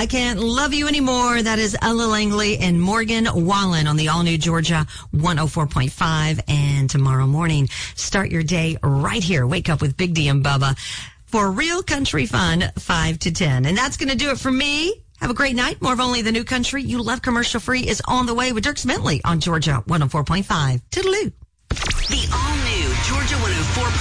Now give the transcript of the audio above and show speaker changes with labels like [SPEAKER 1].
[SPEAKER 1] I Can't Love You Anymore. That is Ella Langley and Morgan Wallen on the all-new Georgia 104.5. And tomorrow morning, start your day right here. Wake up with Big D and Bubba for real country fun, 5 to 10. And that's going to do it for me. Have a great night. More of Only the New Country You Love Commercial Free is on the way with Dirk Bentley on Georgia 104.5. Toodaloo.
[SPEAKER 2] The all-new Georgia 104.5